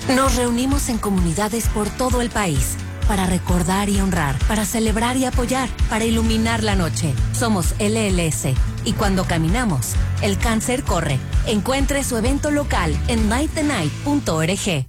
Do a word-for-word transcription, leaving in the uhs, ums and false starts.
Nos reunimos en comunidades por todo el país para recordar y honrar, para celebrar y apoyar, para iluminar la noche. Somos L L S y cuando caminamos, el cáncer corre. Encuentre su evento local en light the night punto org.